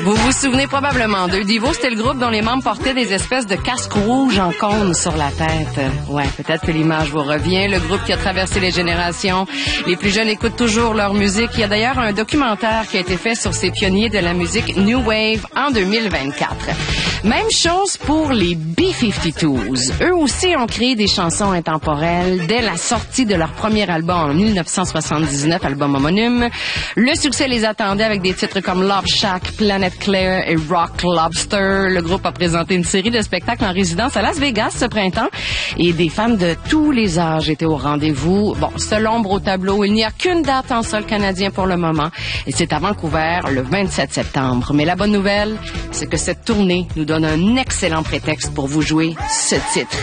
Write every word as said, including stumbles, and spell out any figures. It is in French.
Vous vous souvenez probablement d'eux. Devo, c'était le groupe dont les membres portaient des espèces de casques rouges en cône sur la tête. Ouais, peut-être que l'image vous revient. Le groupe qui a traversé les générations. Les plus jeunes écoutent toujours leur musique. Il y a d'ailleurs un documentaire qui a été fait sur ces pionniers de la musique New Wave en deux mille vingt-quatre. Même chose pour les B cinquante-deux. Eux aussi ont créé des chansons intemporelles dès la sortie de leur premier album en dix-neuf cent soixante-dix-neuf, album homonyme. Le succès les attendait avec des titres comme Love Shack, Planet Claire et Rock Lobster. Le groupe a présenté une série de spectacles en résidence à Las Vegas ce printemps et des fans de tous les âges étaient au rendez-vous. Bon, seul ombre au tableau, il n'y a qu'une date en sol canadien pour le moment et c'est à Vancouver le vingt-sept septembre. Mais la bonne nouvelle, c'est que cette tournée nous donne un excellent prétexte pour vous jouer ce titre.